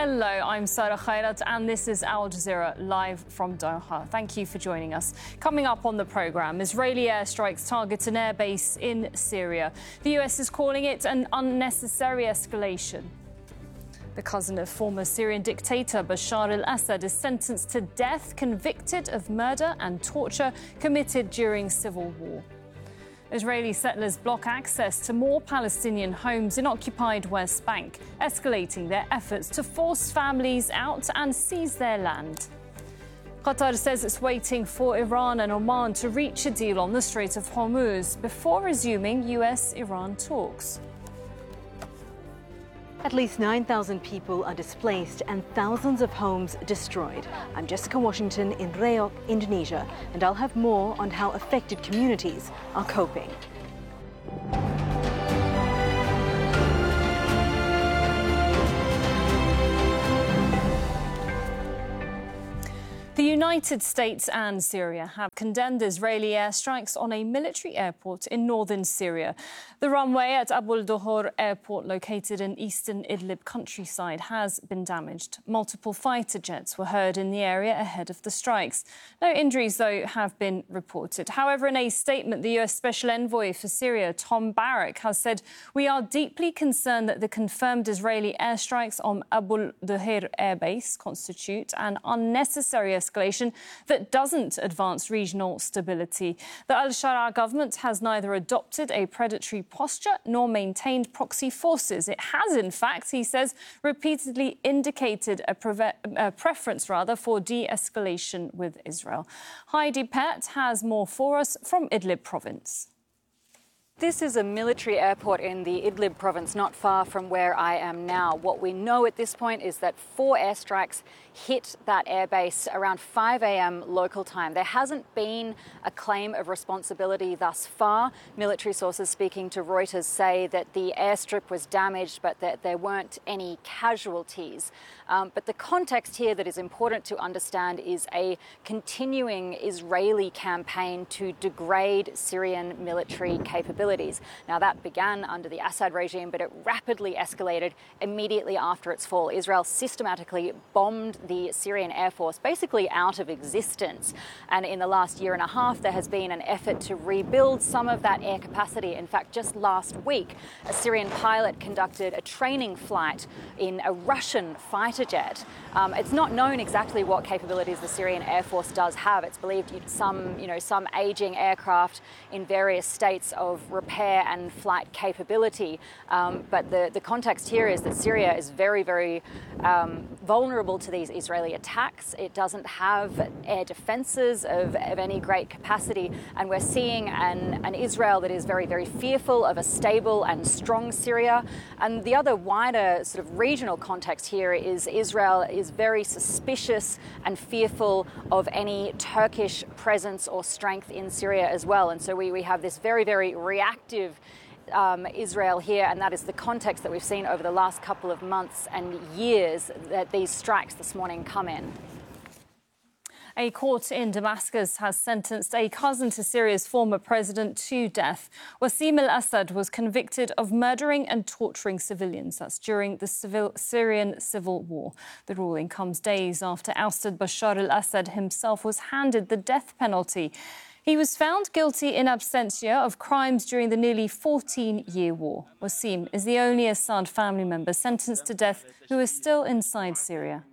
Hello, I'm Sarah Khairat and this is Al Jazeera live from Doha. Thank you for joining us. Coming up on the programme, Israeli airstrikes target an airbase in Syria. The US is calling it an unnecessary escalation. The cousin of former Syrian dictator Bashar al-Assad is sentenced to death, convicted of murder and torture committed during civil war. Israeli settlers block access to more Palestinian homes in occupied West Bank, escalating their efforts to force families out and seize their land. Qatar says it's waiting for Iran and Oman to reach a deal on the Strait of Hormuz before resuming US-Iran talks. At least 9,000 people are displaced and thousands of homes destroyed. I'm Jessica Washington in Reyok, Indonesia, and I'll have more on how affected communities are coping. The United States and Syria have condemned Israeli airstrikes on a military airport in northern Syria. The runway at Abu al-Duhur airport, located in eastern Idlib countryside, has been damaged. Multiple fighter jets were heard in the area ahead of the strikes. No injuries, though, have been reported. However, in a statement, the US Special Envoy for Syria, Tom Barrack, has said, "We are deeply concerned that the confirmed Israeli airstrikes on Abu al-Duhur airbase constitute an unnecessary escalation that doesn't advance regional stability. The al-Shara government has neither adopted a predatory posture nor maintained proxy forces. It has, in fact, he says, repeatedly indicated a preference for de-escalation with Israel." Heidi Pett has more for us from Idlib province. This is a military airport in the Idlib province, not far from where I am now. What we know at this point is that 4 airstrikes hit that airbase around 5 a.m. local time. There hasn't been a claim of responsibility thus far. Military sources speaking to Reuters say that the airstrip was damaged, but that there weren't any casualties. But the context here that is important to understand is a continuing Israeli campaign to degrade Syrian military capabilities. Now, that began under the Assad regime, but it rapidly escalated immediately after its fall. Israel systematically bombed the Syrian Air Force basically out of existence. And in the last year and a half, there has been an effort to rebuild some of that air capacity. In fact, just last week, a Syrian pilot conducted a training flight in a Russian fighter jet. It's not known exactly what capabilities the Syrian Air Force does have. It's believed some aging aircraft in various states of repair and flight capability. But the context here is that Syria is very, very vulnerable to these Israeli attacks. It doesn't have air defences of any great capacity. And we're seeing an Israel that is very, very fearful of a stable and strong Syria. And the other wider sort of regional context here is Israel is very suspicious and fearful of any Turkish presence or strength in Syria as well. And so we have this very, very reactive Israel here, and that is the context that we've seen over the last couple of months and years that these strikes this morning come in. A court in Damascus has sentenced a cousin to Syria's former president to death. Wassim al-Assad was convicted of murdering and torturing civilians. That's during the Syrian civil war. The ruling comes days after ousted Bashar al-Assad himself was handed the death penalty. He was found guilty in absentia of crimes during the nearly 14-year war. Wassim is the only Assad family member sentenced to death who is still inside Syria.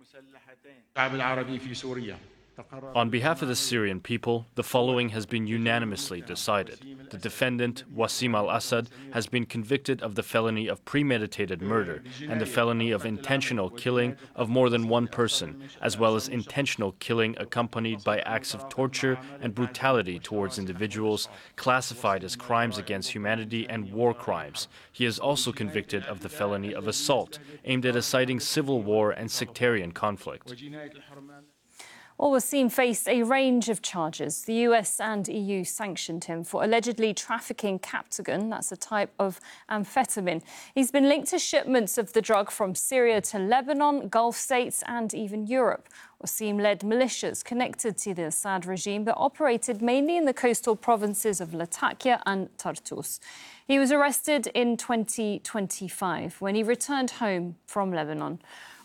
On behalf of the Syrian people, the following has been unanimously decided. The defendant, Wassim al-Assad, has been convicted of the felony of premeditated murder and the felony of intentional killing of more than one person, as well as intentional killing accompanied by acts of torture and brutality towards individuals classified as crimes against humanity and war crimes. He is also convicted of the felony of assault aimed at inciting civil war and sectarian conflict. Wassim faced a range of charges. The US and EU sanctioned him for allegedly trafficking Captagon, that's a type of amphetamine. He's been linked to shipments of the drug from Syria to Lebanon, Gulf states and even Europe. Wassim led militias connected to the Assad regime that operated mainly in the coastal provinces of Latakia and Tartus. He was arrested in 2025 when he returned home from Lebanon.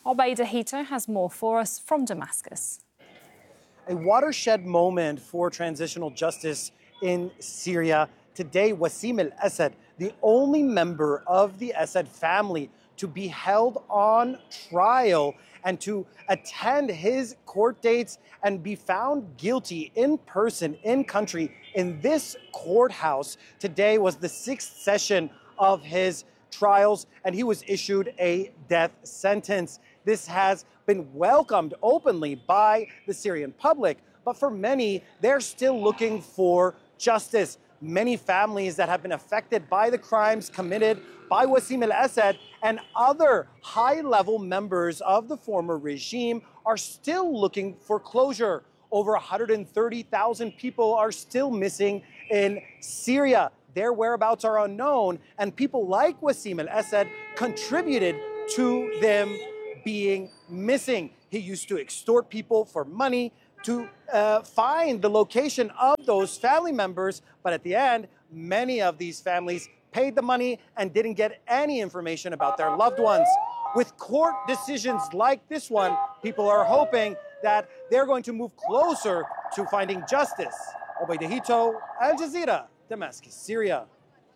Obaida Hito has more for us from Damascus. A watershed moment for transitional justice in Syria. Today, Wassim al-Assad, the only member of the Assad family to be held on trial and to attend his court dates and be found guilty in person, in country, in this courthouse. Today was the 6th session of his trials, and he was issued a death sentence. This has been welcomed openly by the Syrian public, but for many, they're still looking for justice. Many families that have been affected by the crimes committed by Wassim al-Assad and other high-level members of the former regime are still looking for closure. Over 130,000 people are still missing in Syria. Their whereabouts are unknown, and people like Wassim al-Assad contributed to them being missing. He used to extort people for money to find the location of those family members, but at the end, many of these families paid the money and didn't get any information about their loved ones. With court decisions like this one, people are hoping that they're going to move closer to finding justice. Obaida Hito, Al Jazeera, Damascus, Syria.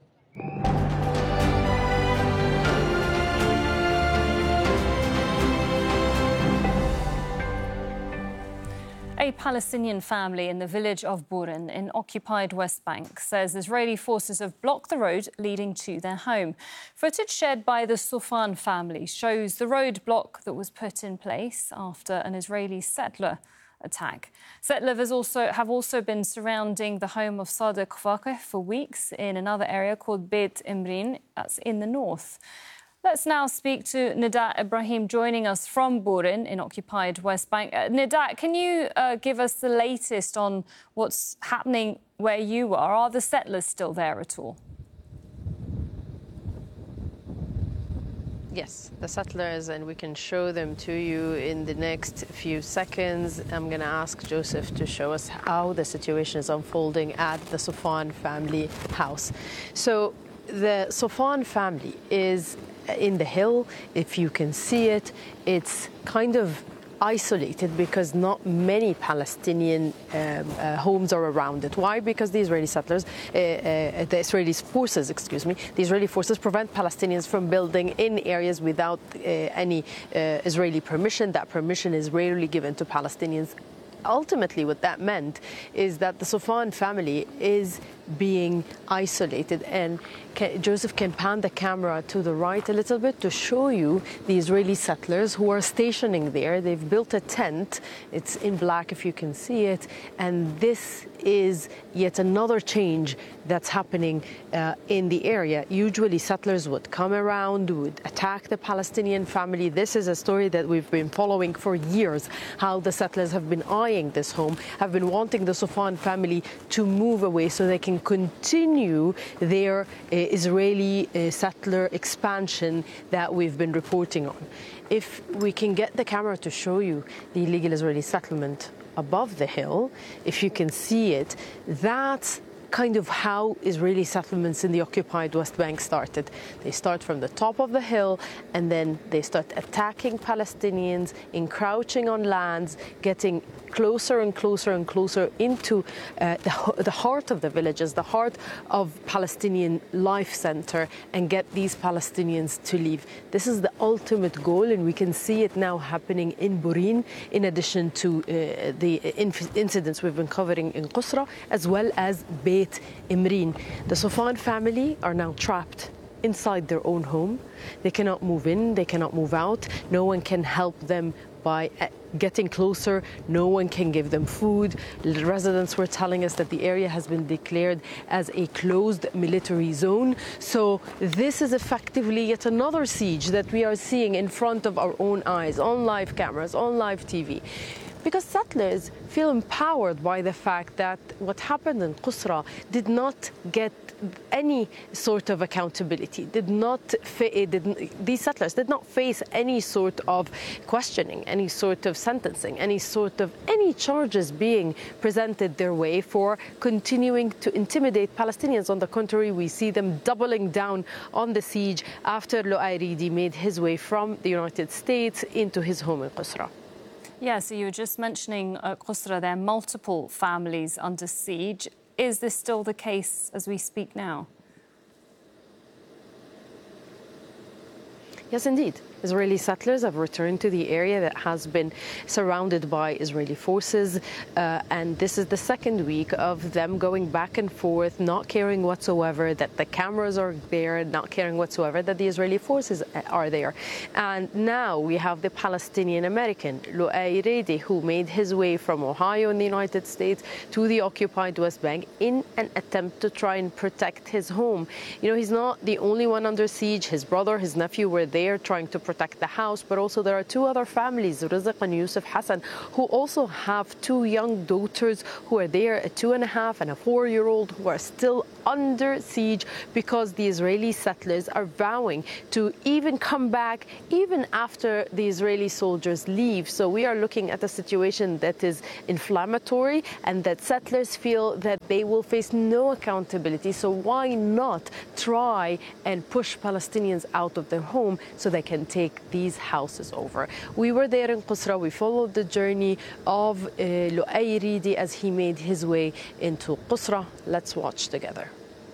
A Palestinian family in the village of Burin in occupied West Bank says Israeli forces have blocked the road leading to their home. Footage shared by the Sofan family shows the roadblock that was put in place after an Israeli settler attack. Settlers have also been surrounding the home of Sadiq Faqih for weeks in another area called Beit Imrin, that's in the north. Let's now speak to Nida Ibrahim, joining us from Burin in occupied West Bank. Nida, can you give us the latest on what's happening where you are? Are the settlers still there at all? Yes, the settlers, and we can show them to you in the next few seconds. I'm going to ask Joseph to show us how the situation is unfolding at the Sofan family house. So the Sofan family is in the hill. If you can see it, it's kind of isolated because not many Palestinian homes are around it. Why? Because the Israeli settlers, the Israeli forces, the Israeli forces prevent Palestinians from building in areas without any Israeli permission. That permission is rarely given to Palestinians. Ultimately, what that meant is that the Sofan family is being isolated, and Joseph can pan the camera to the right a little bit to show you the Israeli settlers who are stationing there. They've built a tent. It's in black if you can see it, and this is yet another change that's happening in the area. Usually settlers would come around, would attack the Palestinian family. This is a story that we've been following for years, how the settlers have been eyeing this home, have been wanting the Sofan family to move away so they can continue their Israeli settler expansion that we've been reporting on. If we can get the camera to show you the illegal Israeli settlement above the hill, if you can see it, that's kind of how Israeli settlements in the occupied West Bank started. They start from the top of the hill, and then they start attacking Palestinians, encroaching on lands, getting closer and closer and closer into the heart of the villages, the heart of Palestinian life center, and get these Palestinians to leave. This is the ultimate goal, and we can see it now happening in Burin, in addition to the incidents we've been covering in Qusra, as well as Beit Imrin. The Sofan family are now trapped inside their own home. They cannot move in, they cannot move out. No one can help them by getting closer. No one can give them food. The residents were telling us that the area has been declared as a closed military zone. So this is effectively yet another siege that we are seeing in front of our own eyes, on live cameras, on live TV. Because settlers feel empowered by the fact that what happened in Qusra did not get any sort of accountability, these settlers did not face any sort of questioning, any sort of sentencing, any charges being presented their way for continuing to intimidate Palestinians. On the contrary, we see them doubling down on the siege after Lu'ay Ridi made his way from the United States into his home in Qusra. Yeah, so you were just mentioning Qusra, there are multiple families under siege. Is this still the case as we speak now? Yes, indeed. Israeli settlers have returned to the area that has been surrounded by Israeli forces, and this is the second week of them going back and forth, not caring whatsoever that the cameras are there, not caring whatsoever that the Israeli forces are there. And now we have the Palestinian-American, Lu'ay Ridi, who made his way from Ohio in the United States to the occupied West Bank in an attempt to try and protect his home. You know, he's not the only one under siege. His brother, his nephew were there trying to protect the house, but also there are two other families, Rizq and Yusuf Hassan, who also have two young daughters who are there, a 2.5 and a 4-year-old, who are still under siege because the Israeli settlers are vowing to even come back even after the Israeli soldiers leave. So we are looking at a situation that is inflammatory and that settlers feel that they will face no accountability. So why not try and push Palestinians out of their home so they can take these houses over? We were there in Qusra. We followed the journey of Lu'ay Ridi as he made his way into Qusra. Let's watch together.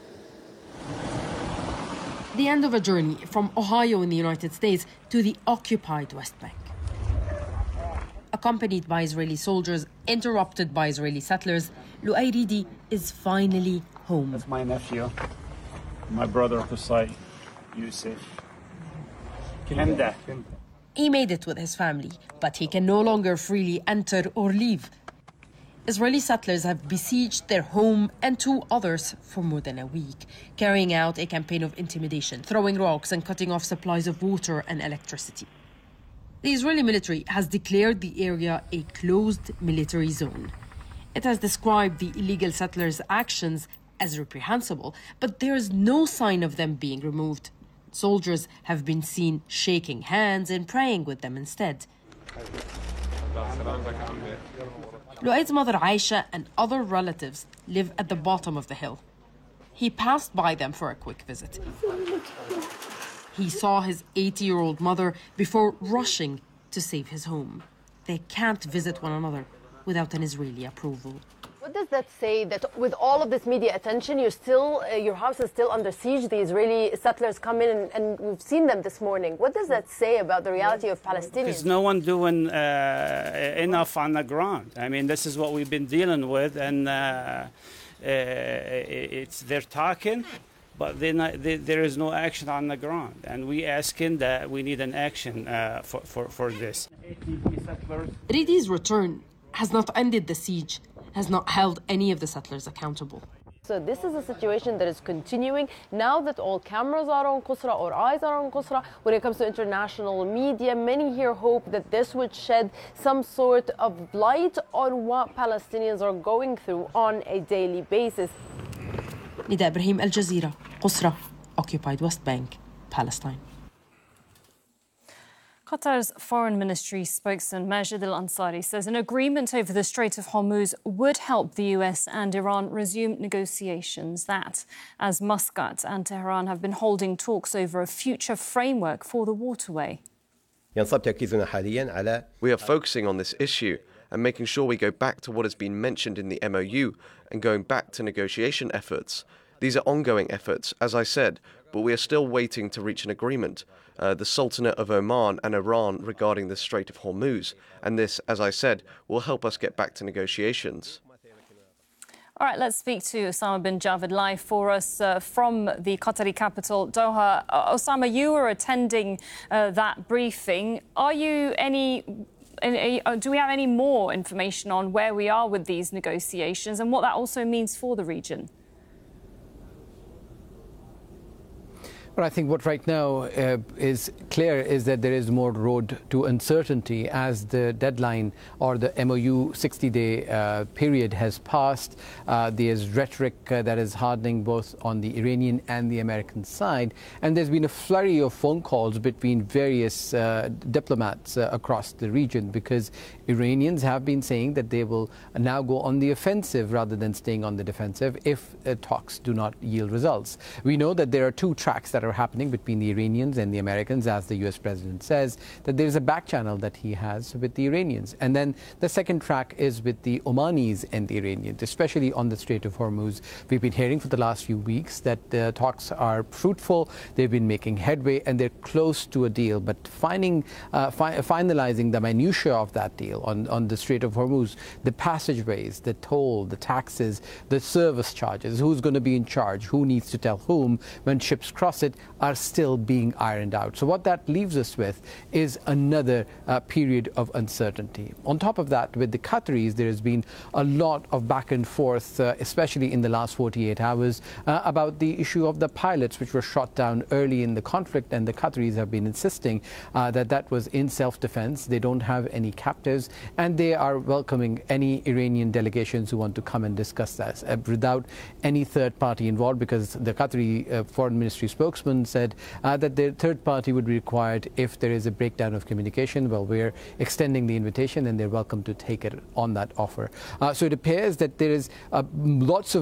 The end of a journey from Ohio in the United States to the occupied West Bank. Accompanied by Israeli soldiers, interrupted by Israeli settlers, Lu'ay Ridi is finally home. That's my nephew, my brother Qusay, Yusuf. He made it with his family, but he can no longer freely enter or leave. Israeli settlers have besieged their home and two others for more than a week, carrying out a campaign of intimidation, throwing rocks and cutting off supplies of water and electricity. The Israeli military has declared the area a closed military zone. It has described the illegal settlers' actions as reprehensible, but there is no sign of them being removed. Soldiers have been seen shaking hands and praying with them instead. Lu'ay's mother Aisha and other relatives live at the bottom of the hill. He passed by them for a quick visit. He saw his 80-year-old mother before rushing to save his home. They can't visit one another without an Israeli approval. What does that say, that with all of this media attention, your house is still under siege? The Israeli settlers come in and we've seen them this morning. What does that say about the reality of Palestinians? There's no one doing enough on the ground. I mean, this is what we've been dealing with, and they're talking, but there is no action on the ground. And we asking that we need an action for this. Ridi's return has not ended the siege, has not held any of the settlers accountable. So this is a situation that is continuing now that all cameras are on Qusra, or eyes are on Qusra. When it comes to international media, many here hope that this would shed some sort of light on what Palestinians are going through on a daily basis. Nida Ibrahim, Al Jazeera, Qusra, occupied West Bank, Palestine. Qatar's Foreign Ministry spokesman Majid Al-Ansari says an agreement over the Strait of Hormuz would help the US and Iran resume negotiations. That, as Muscat and Tehran have been holding talks over a future framework for the waterway. We are focusing on this issue and making sure we go back to what has been mentioned in the MOU and going back to negotiation efforts. These are ongoing efforts, as I said, but we are still waiting to reach an agreement. The Sultanate of Oman and Iran regarding the Strait of Hormuz. And this, as I said, will help us get back to negotiations. All right, let's speak to Osama bin Javed live for us from the Qatari capital, Doha. Osama, you were attending that briefing. Do we have any more information on where we are with these negotiations and what that also means for the region? Well, I think what right now is clear is that there is more road to uncertainty as the deadline or the MOU 60-day period has passed. There's rhetoric that is hardening both on the Iranian and the American side. And there's been a flurry of phone calls between various diplomats across the region, because Iranians have been saying that they will now go on the offensive rather than staying on the defensive if talks do not yield results. We know that there are two tracks that are happening between the Iranians and the Americans, as the US president says, that there's a back channel that he has with the Iranians. And then the second track is with the Omanis and the Iranians, especially on the Strait of Hormuz. We've been hearing for the last few weeks that the talks are fruitful, they've been making headway, and they're close to a deal. But finalizing the minutiae of that deal on the Strait of Hormuz, the passageways, the toll, the taxes, the service charges, who's going to be in charge, who needs to tell whom when ships cross it, are still being ironed out. So what that leaves us with is another period of uncertainty. On top of that, with the Qataris, there has been a lot of back and forth, especially in the last 48 hours, about the issue of the pilots which were shot down early in the conflict, and the Qataris have been insisting that that was in self-defense. They don't have any captives, and they are welcoming any Iranian delegations who want to come and discuss that without any third party involved, because the Qatari Foreign Ministry spokesman said that the third party would be required if there is a breakdown of communication. Well, we're extending the invitation, and they're welcome to take it on that offer. So it appears that there is lots of